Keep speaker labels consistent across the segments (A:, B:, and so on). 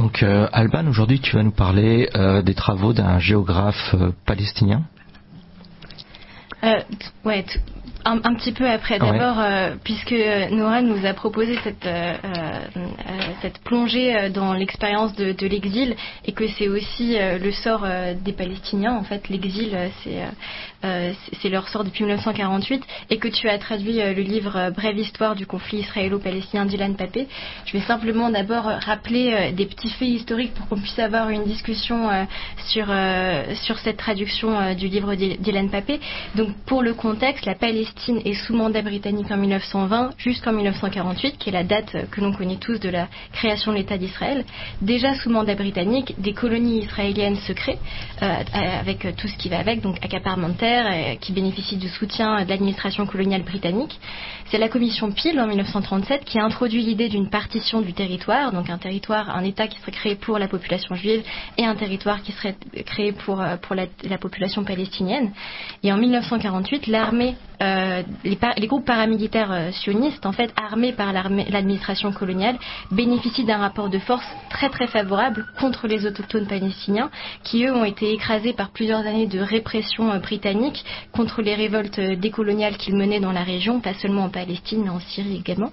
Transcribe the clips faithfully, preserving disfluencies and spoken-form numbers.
A: Donc euh, Alban, aujourd'hui tu vas nous parler euh, des travaux d'un géographe euh, palestinien.
B: Euh, ouais, t- un, un petit peu après. D'abord, ouais. euh, puisque Nora nous a proposé cette, euh, euh, cette plongée euh, dans l'expérience de, de l'exil, et que c'est aussi euh, le sort euh, des Palestiniens. En fait, l'exil, euh, c'est, euh, c'est, c'est leur sort depuis mille neuf cent quarante-huit, et que tu as traduit euh, le livre euh, Brève histoire du conflit israélo-palestinien d'Ilan Pappé. Je vais simplement d'abord rappeler euh, des petits faits historiques pour qu'on puisse avoir une discussion euh, sur, euh, sur cette traduction euh, du livre d'Ilan Pappé. Donc, pour le contexte, la Palestine est sous mandat britannique en mille neuf cent vingt jusqu'en mille neuf cent quarante-huit, qui est la date que l'on connaît tous de la création de l'État d'Israël. Déjà sous mandat britannique, des colonies israéliennes se créent, euh, avec tout ce qui va avec, donc accaparement de terre, euh, qui bénéficie du soutien de l'administration coloniale britannique. C'est la commission Peel en mille neuf cent trente-sept qui a introduit l'idée d'une partition du territoire, donc un territoire, un État qui serait créé pour la population juive et un territoire qui serait créé pour, pour la, la population palestinienne. Et en mille neuf cent quarante-huit, l'armée, euh, les, par, les groupes paramilitaires euh, sionistes, en fait, armés par l'administration coloniale, bénéficient d'un rapport de force très très favorable contre les autochtones palestiniens, qui eux ont été écrasés par plusieurs années de répression euh, britannique contre les révoltes euh, décoloniales qu'ils menaient dans la région, pas seulement en Palestine, mais en Syrie également.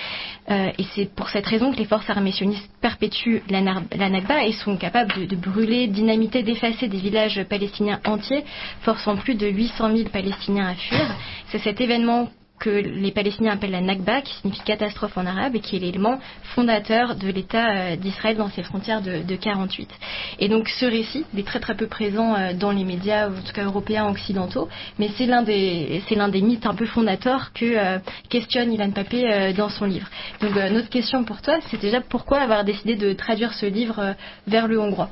B: Euh, et c'est pour cette raison que les forces armées sionistes perpétuent la, la Nakba et sont capables de, de brûler, dynamiter, d'effacer des villages palestiniens entiers, forçant plus de huit cent mille Palestiniens à fuir. C'est cet événement que les Palestiniens appellent la Nakba, qui signifie catastrophe en arabe, et qui est l'élément fondateur de l'État d'Israël dans ses frontières de, de quarante-huit. Et donc ce récit est très très peu présent dans les médias, en tout cas européens, occidentaux, mais c'est l'un des, c'est l'un des mythes un peu fondateurs que euh, questionne Ilan Pappé euh, dans son livre. Donc euh, notre question pour toi, c'est déjà pourquoi avoir décidé de traduire ce livre euh, vers le hongrois?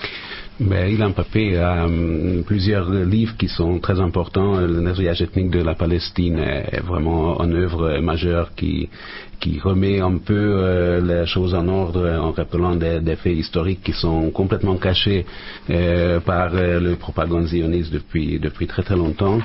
C: Ben, Ilan Pappé a um, plusieurs livres qui sont très importants. Le nettoyage ethnique de la Palestine est vraiment une œuvre majeure qui, qui remet un peu euh, les choses en ordre en rappelant des, des faits historiques qui sont complètement cachés euh, par euh, le propagande zioniste depuis, depuis très très longtemps.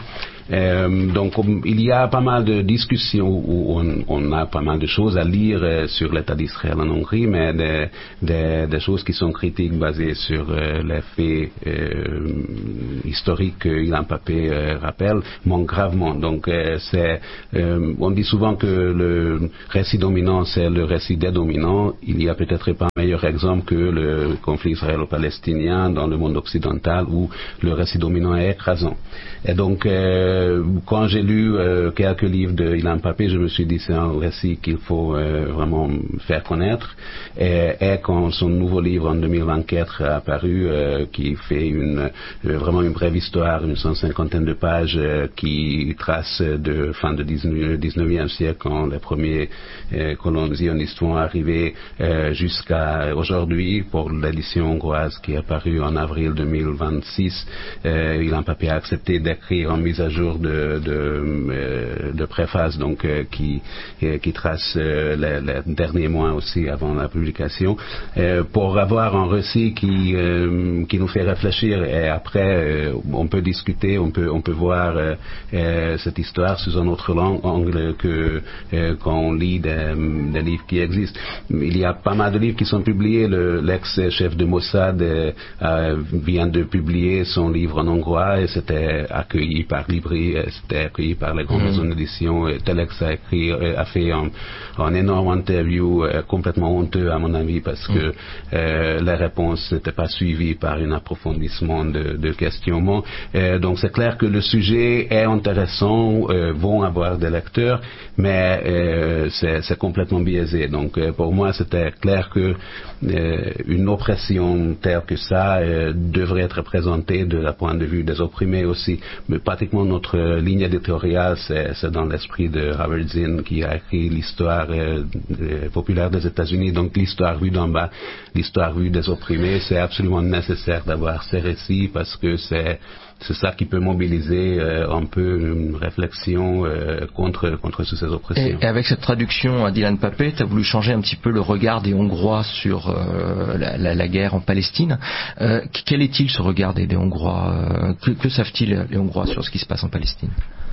C: Euh, donc il y a pas mal de discussions où on, on a pas mal de choses à lire euh, sur l'État d'Israël en Hongrie, mais des, des, des choses qui sont critiques basées sur euh, les faits euh, historiques que Ilan Pappé euh, rappelle manquent gravement. Donc euh, c'est, euh, on dit souvent que le récit dominant c'est le récit des dominants. Il y a peut-être pas un meilleur exemple que le conflit israélo-palestinien dans le monde occidental où le récit dominant est écrasant. Et donc euh, quand j'ai lu euh, quelques livres de Ilan Pappé, je me suis dit c'est un récit qu'il faut euh, vraiment faire connaître. Et, et quand son nouveau livre en deux mille vingt-quatre a apparu, euh, qui fait une, euh, vraiment une brève histoire, une cent cinquantaine de pages, euh, qui trace de fin du dix-neuvième siècle quand les premiers euh, colons zionistes vont arriver euh, jusqu'à aujourd'hui pour l'édition hongroise qui est apparue en avril deux mille vingt-six. Euh, Ilan Pappé a accepté d'écrire en mise à jour de, de, euh, de préface donc euh, qui, euh, qui trace euh, les, les derniers mois aussi avant la publication euh, pour avoir un récit qui, euh, qui nous fait réfléchir et après euh, on peut discuter, on peut, on peut voir euh, euh, cette histoire sous un autre angle que euh, quand on lit des, des livres qui existent. Il y a pas mal de livres qui sont publiés. Le, l'ex-chef de Mossad euh, euh, vient de publier son livre en hongrois et c'était accueilli par Libri, c'était accueilli par les grandes maisons d'édition. Telex a écrit, a fait un, un énorme interview euh, complètement honteux à mon avis parce que euh, les réponses n'étaient pas suivies par un approfondissement de, de questionnement. Euh, donc c'est clair que le sujet est intéressant, euh, vont avoir des lecteurs, mais euh, c'est, c'est complètement biaisé. Donc euh, pour moi c'était clair que euh, une oppression telle que ça euh, devrait être présentée de la point de vue des opprimés aussi. Mais pratiquement notre ligne éditoriale, c'est, c'est dans l'esprit de Howard Zinn qui a écrit l'histoire euh, euh, populaire des États-Unis. Donc l'histoire vue d'en bas, l'histoire vue des opprimés, c'est absolument nécessaire d'avoir ces récits parce que c'est c'est ça qui peut mobiliser euh, un peu une réflexion euh, contre contre ces oppressions.
A: Et, et avec cette traduction d'Ilan Pappé, tu as voulu changer un petit peu le regard des Hongrois sur euh, la, la, la guerre en Palestine. Euh, quel est-il ce regard des, des Hongrois euh, que, que savent-ils les Hongrois sur ce qui se passe en Palestine?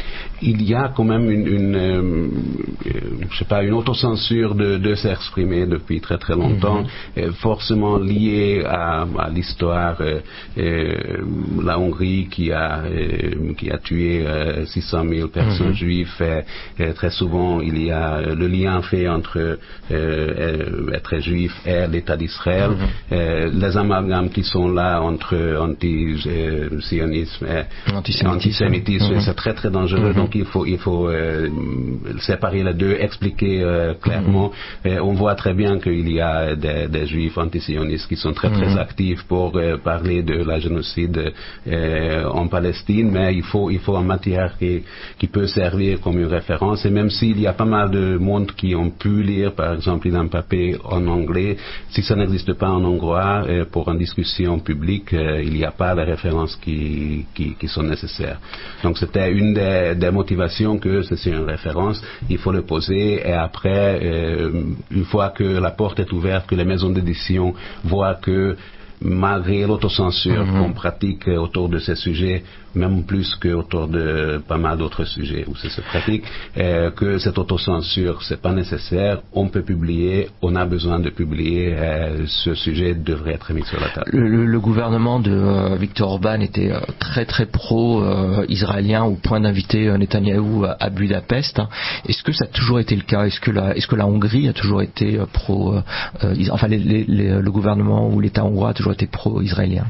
C: il y a quand même une, une euh, je sais pas, une autocensure de, de s'exprimer depuis très très longtemps, mm-hmm. euh, forcément liée à, à l'histoire, euh, euh, la Hongrie qui a euh, qui a tué euh, six cent mille personnes mm-hmm. juives. Et, et très souvent, il y a le lien fait entre euh, être juif et l'État d'Israël. Mm-hmm. euh, les amalgames qui sont là entre anti-sionisme et antisémitisme, antisémitisme mm-hmm. c'est très très dangereux. Mm-hmm. Donc il faut il faut euh, séparer les deux, expliquer euh, clairement. Mm-hmm. Et on voit très bien qu'il y a des, des juifs antisionistes qui sont très très mm-hmm. actifs pour euh, parler de la génocide euh, en Palestine, mais il faut il faut en matière qui qui peut servir comme une référence. Et même s'il y a pas mal de monde qui ont pu lire par exemple Ilan Pappé en anglais, si ça n'existe pas en hongrois euh, pour une discussion publique, euh, il n'y a pas les références qui, qui qui sont nécessaires. Donc c'était une des, des motivations que c'est une référence, il faut le poser, et après euh, une fois que la porte est ouverte, que les maisons d'édition voient que malgré l'autocensure mm-hmm. qu'on pratique autour de ces sujets, même plus qu'autour de pas mal d'autres sujets où ça se pratique, euh, que cette autocensure, c'est pas nécessaire, on peut publier, on a besoin de publier, euh, ce sujet devrait être mis sur la table.
A: Le, le, le gouvernement de euh, Viktor Orban était euh, très très pro-israélien euh, au point d'inviter euh, Netanyahou à, à Budapest. Hein. Est-ce que ça a toujours été le cas? Est-ce que la, est-ce que la Hongrie a toujours été euh, pro, euh, is, enfin les, les, les, le gouvernement ou l'État hongrois a toujours été pro-israélien?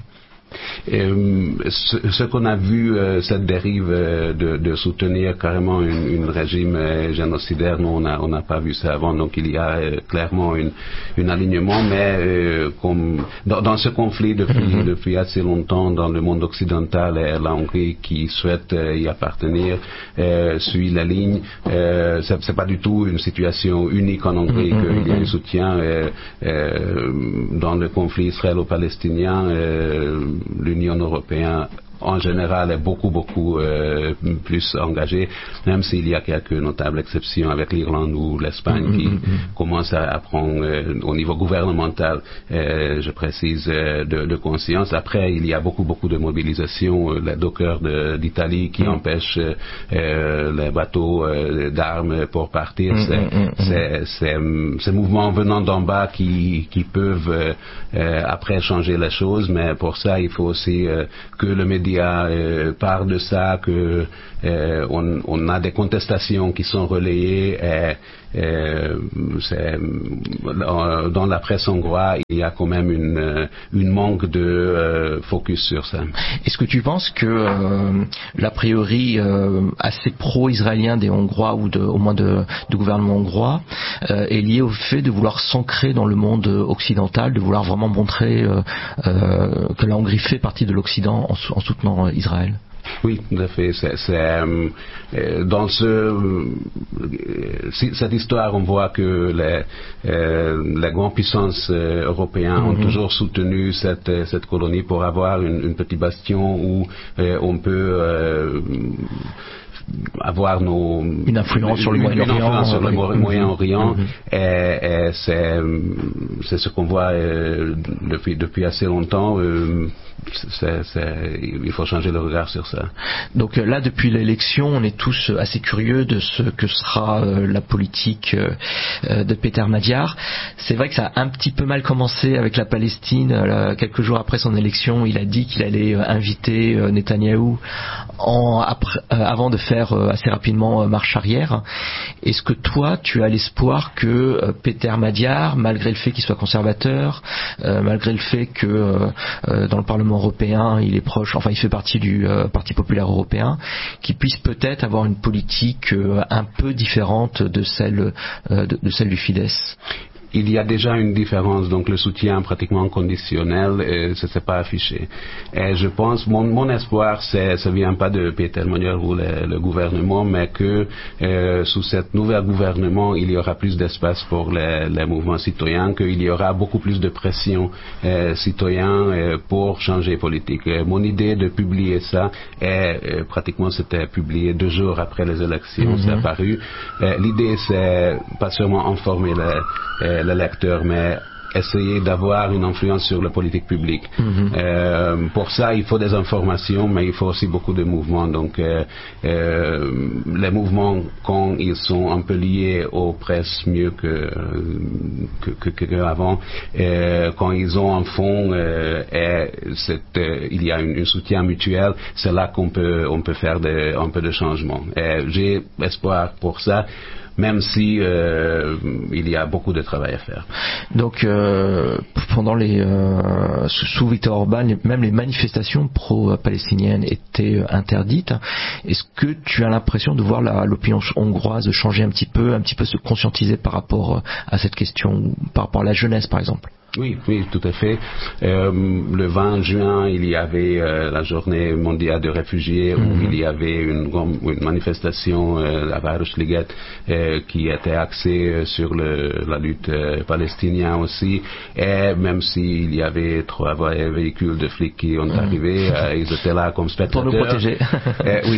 C: Euh, ce, ce qu'on a vu, euh, cette dérive euh, de, de soutenir carrément un régime euh, génocidaire, nous on n'a on a pas vu ça avant, donc il y a euh, clairement une, un alignement, mais euh, comme dans, dans ce conflit depuis, mm-hmm. depuis assez longtemps dans le monde occidental, et la Hongrie qui souhaite euh, y appartenir euh, suit la ligne. Euh, c'est, c'est pas du tout une situation unique en Hongrie mm-hmm. qu'il y a un soutien euh, euh, dans le conflit israélo-palestinien. Euh, L'Union européenne en général est beaucoup beaucoup euh, plus engagée, même s'il y a quelques notables exceptions avec l'Irlande ou l'Espagne mm-hmm. qui mm-hmm. commencent à, à prendre euh, au niveau gouvernemental, euh, je précise, euh, de, de conscience. Après, il y a beaucoup beaucoup de mobilisation, euh, les dockers de, d'Italie qui mm-hmm. empêchent euh, les bateaux euh, d'armes pour partir. Mm-hmm. C'est, c'est, c'est ces mouvements venant d'en bas qui, qui peuvent euh, euh, après changer les choses, mais pour ça il faut aussi euh, que le média Euh, part de ça, que euh, on, on a des contestations qui sont relayées. Et, euh, c'est, dans la presse hongroise, il y a quand même une, une manque de euh, focus sur ça.
A: Est-ce que tu penses que euh, l'a priori euh, assez pro-israélien des Hongrois, ou de, au moins de, du gouvernement hongrois, euh, est lié au fait de vouloir s'ancrer dans le monde occidental, de vouloir vraiment montrer euh, euh, que la Hongrie fait partie de l'Occident en, en soutenant Israël?
C: Oui, tout à fait. C'est, c'est, euh, dans ce, euh, cette histoire, on voit que les, euh, les grandes puissances euh, européennes mm-hmm. ont toujours soutenu cette, cette colonie pour avoir une, une petite bastion où euh, on peut euh, avoir nos,
A: une influence sur le Moyen-Orient,
C: sur le
A: oui.
C: Moyen-Orient
A: mm-hmm.
C: et, et c'est, c'est ce qu'on voit euh, depuis, depuis assez longtemps. Euh, C'est, c'est, il faut changer le regard sur ça.
A: Donc là, depuis l'élection, on est tous assez curieux de ce que sera euh, la politique euh, de Peter Magyar. C'est vrai que ça a un petit peu mal commencé avec la Palestine. Là, quelques jours après son élection, il a dit qu'il allait euh, inviter euh, Netanyahou en, après, euh, avant de faire euh, assez rapidement euh, marche arrière. Est-ce que toi, tu as l'espoir que euh, Peter Magyar, malgré le fait qu'il soit conservateur, euh, malgré le fait que euh, dans le Parlement européen, il est proche, enfin il fait partie du euh, Parti populaire européen, qui puisse peut-être avoir une politique euh, un peu différente de celle euh, de, de celle du Fidesz?
C: Il y a déjà une différence, donc le soutien pratiquement conditionnel, et ça ne s'est pas affiché. Et je pense, mon, mon espoir, c'est, ça vient pas de Peter Magyar ou le, le gouvernement, mais que euh, sous cet nouvel gouvernement, il y aura plus d'espace pour les, les mouvements citoyens, qu'il y aura beaucoup plus de pression euh, citoyenne euh, pour changer politique. Et mon idée de publier ça, est, euh, pratiquement c'était publié deux jours après les élections, mm-hmm. c'est apparu. Euh, l'idée, c'est pas seulement informer les, euh, le lecteur, mais essayer d'avoir une influence sur la politique publique. Mm-hmm. Euh, pour ça, il faut des informations, mais il faut aussi beaucoup de mouvements. Donc, euh, euh, les mouvements, quand ils sont un peu liés aux presses mieux que que, que, que avant, euh, quand ils ont un fonds euh, et cette, euh, il y a un soutien mutuel, c'est là qu'on peut on peut faire des, un peu de changement. Et j'ai espoir pour ça, même si euh, il y a beaucoup de travail à faire.
A: Donc euh, pendant les euh, sous Viktor Orban, même les manifestations pro-palestiniennes étaient interdites. Est-ce que tu as l'impression de voir la, l'opinion hongroise changer un petit peu, un petit peu se conscientiser par rapport à cette question, par rapport à la jeunesse par exemple?
C: Oui, oui, tout à fait. Euh, le vingt juin, il y avait euh, la journée mondiale des réfugiés, mm-hmm. où il y avait une, une manifestation euh, à Városliget euh, qui était axée sur le, la lutte euh, palestinienne aussi. Et même s'il y avait trois véhicules de flics qui ont mm-hmm. arrivé, euh, ils étaient là comme spectateurs.
A: Pour nous protéger.
C: euh, oui.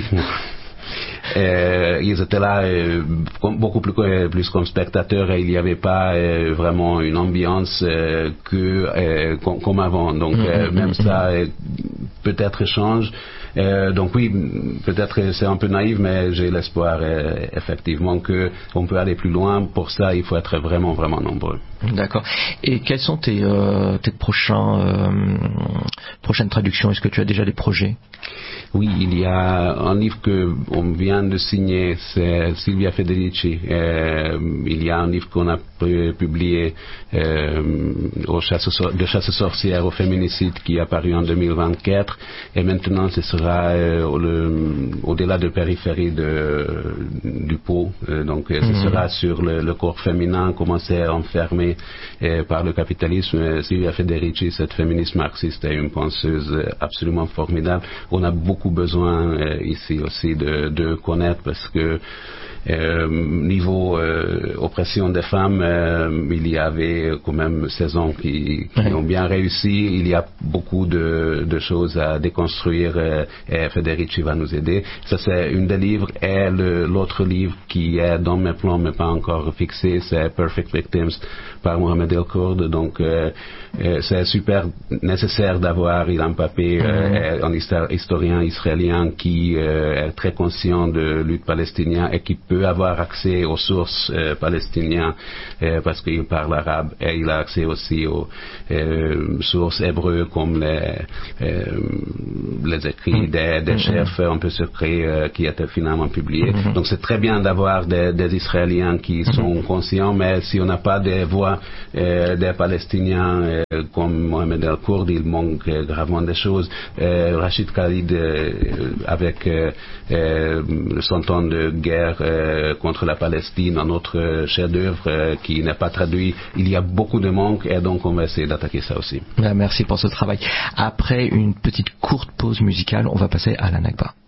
C: Euh, ils étaient là euh, beaucoup plus, plus comme spectateurs et il n'y avait pas euh, vraiment une ambiance euh, que euh, com, comme avant. Donc euh, même ça euh, peut-être change. Euh, donc oui, peut-être c'est un peu naïf, mais j'ai l'espoir euh, effectivement que on peut aller plus loin. Pour ça, il faut être vraiment vraiment nombreux.
A: D'accord. Et quelles sont tes, euh, tes prochains, euh, prochaines traductions? Est-ce que tu as déjà des projets?
C: Oui, il y a un livre que on vient de signer, c'est Silvia Federici. Euh, il y a un livre qu'on a publié euh, au chasse, de chasse sorcière au féminicide qui est apparu en deux mille vingt-quatre et maintenant ce sera euh, au, le, au-delà de périphérie de, du pot. Euh, donc mm-hmm. ce sera sur le, le corps féminin, comment c'est enfermé euh, par le capitalisme. Silvia Federici, cette féministe marxiste, est une penseuse absolument formidable. On a beaucoup besoin euh, ici aussi de, de connaître parce que euh, niveau euh, oppression des femmes, euh, il y avait quand même seize ans qui, qui ouais. ont bien réussi. Il y a beaucoup de, de choses à déconstruire euh, et Federici va nous aider. Ça c'est une des livres et le, l'autre livre qui est dans mes plans mais pas encore fixé, c'est Perfect Victims par Mohamed El-Kurd. Donc euh, euh, c'est super nécessaire d'avoir Ilan Pappé, euh, un historien israélien qui euh, est très conscient de lutte palestinienne et qui peut avoir accès aux sources euh, palestiniennes euh, parce qu'il parle arabe et il a accès aussi aux euh, sources hébreues comme les, euh, les écrits des, des chefs un peu secrets euh, qui étaient finalement publiés. Donc c'est très bien d'avoir des, des Israéliens qui sont conscients, mais si on n'a pas des voix euh, des Palestiniens euh, comme Mohamed El-Kurd, il manque euh, gravement des choses. Euh, Rachid Khalid euh, avec euh, euh, son temps de guerre euh, contre la Palestine, un autre chef-d'œuvre euh, qui n'est pas traduit. Il y a beaucoup de manques et donc on va essayer d'attaquer ça aussi.
A: Merci pour ce travail. Après une petite courte pause musicale, on va passer à la Nakba.